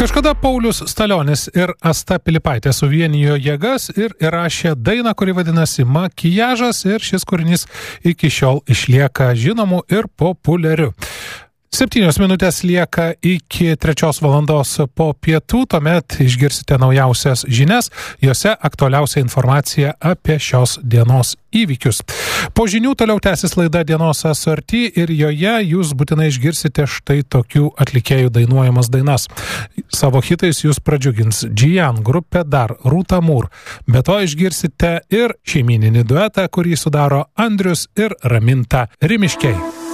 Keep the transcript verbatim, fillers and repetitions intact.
Kažkada Paulius Stalionis ir Asta Pilypaitė suvienijo jėgas ir įrašė dainą, kuri vadinasi Makijažas, ir šis kūrinys iki šiol išlieka žinomu ir populiariu. Septynios minutės lieka iki trečios valandos po pietų, tuomet išgirsite naujausias žinias, jose aktualiausia informacija apie šios dienos įvykius. Po žinių toliau tęsis laida Dienos asorti ir joje jūs būtinai išgirsite štai tokių atlikėjų dainuojamas dainas. Savo hitais jūs pradžiugins Džian, grupė Dar, Rūta Mūr. Be to išgirsite ir šeimyninį duetą, kurį sudaro Andrius ir Raminta Rimiškiai.